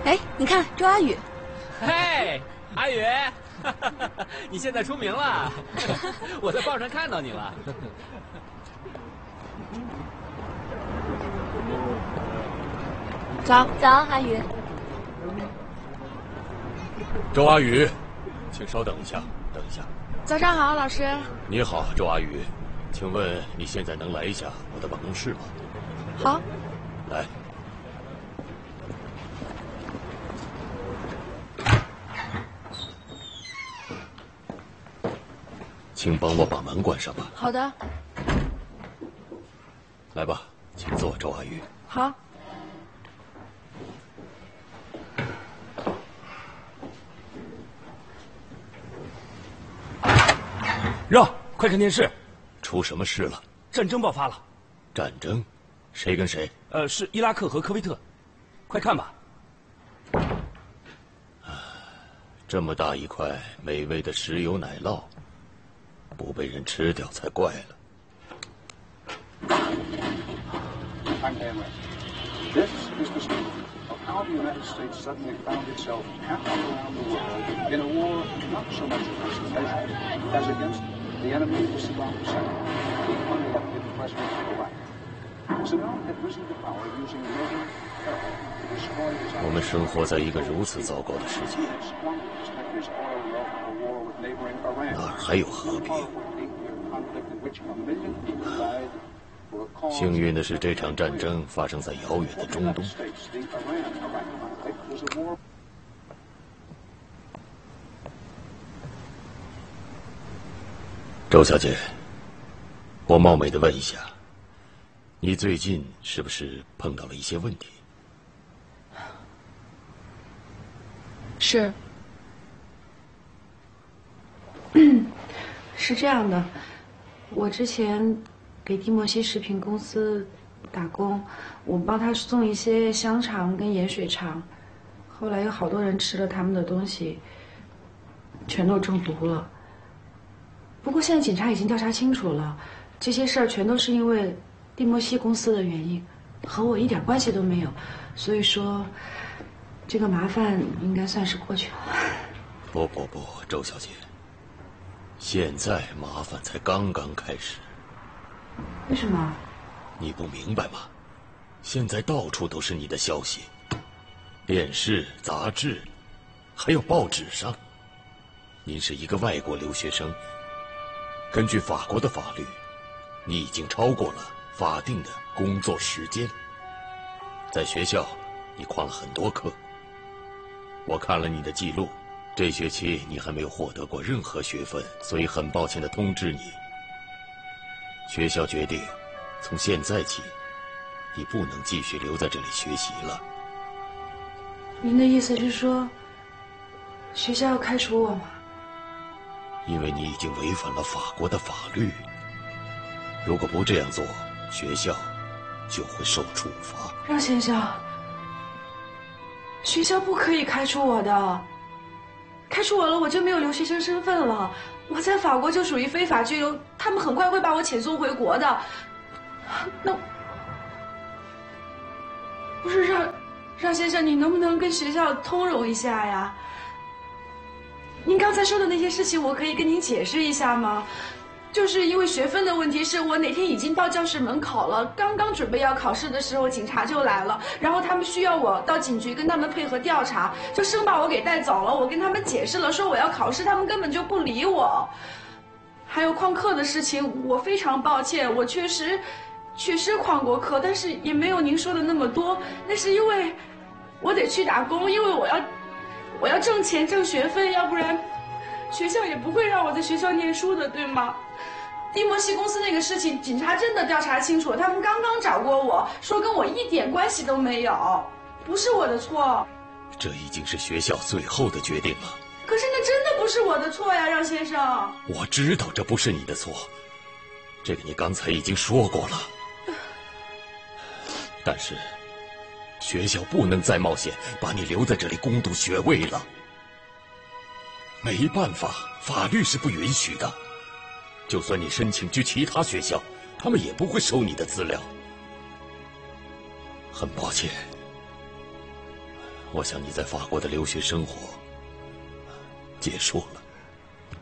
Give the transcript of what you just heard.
哎，你看周阿宇。 嘿，阿宇，你现在出名了，我在报上看到你了。 早，早，阿宇。 周阿宇，请稍等一下，等一下。 早上好，老师。 你好，周阿宇，请问你现在能来一下我的办公室吗？ 好。 来。请帮我把门关上吧。 好的。 来吧，请坐，周阿宇。 好。 让，快看电视！ 出什么事了？ 战争爆发了。 战争？谁跟谁？ 是伊拉克和科威特。快看吧。 这么大一块美味的石油奶酪，不被人吃掉才怪了。 This is the story of how the United States suddenly found itself halfway around the world in a war not so much against pleasure as against the enemy of Saddam Hussein, the unelected president of Iraq. Saddam had risen to power using murder, terror to destroy his 我们生活在一个如此糟糕的世界，哪儿还有和平？幸运的是，这场战争发生在遥远的中东。周小姐，我冒昧的问一下，你最近是不是碰到了一些问题？ 是。是这样的，我之前给蒂莫西食品公司打工，我帮他送一些香肠跟盐水肠，后来有好多人吃了他们的东西，全都中毒了。不过现在警察已经调查清楚了，这些事儿全都是因为蒂莫西公司的原因，和我一点关系都没有，所以说这个麻烦应该算是过去了。 不，周小姐，现在麻烦才刚刚开始。 为什么？ 你不明白吗？现在到处都是你的消息，电视、杂志，还有报纸上。您是一个外国留学生，根据法国的法律，你已经超过了法定的工作时间。在学校，你旷了很多课。我看了你的记录，这学期你还没有获得过任何学分，所以很抱歉地通知你，学校决定从现在起，你不能继续留在这里学习了。 您的意思是说，学校要开除我吗？ 因为你已经违反了法国的法律，如果不这样做，学校就会受处罚。 让先生，学校不可以开除我的，开除我了我就没有留学生身份了，我在法国就属于非法居留，他们很快会把我遣送回国的。那不是让先生，你能不能跟学校通融一下呀？您刚才说的那些事情，我可以跟您解释一下吗？就是因为学分的问题，是我哪天已经到教室门口了，刚刚准备要考试的时候，警察就来了，然后他们需要我到警局跟他们配合调查，就生把我给带走了。我跟他们解释了，说我要考试，他们根本就不理我。还有旷课的事情，我非常抱歉，我确实旷过课，但是也没有您说的那么多。那是因为我得去打工，因为我要挣钱挣学费，要不然学校也不会让我在学校念书的，对吗？蒂莫西公司那个事情，警察真的调查清楚，他们刚刚找过我，说跟我一点关系都没有，不是我的错。 这已经是学校最后的决定了。 可是那真的不是我的错呀，让先生。 我知道这不是你的错，这个你刚才已经说过了。但是学校不能再冒险把你留在这里攻读学位了，没办法，法律是不允许的。就算你申请去其他学校，他们也不会收你的资料。很抱歉， 我想你在法国的留学生活结束了。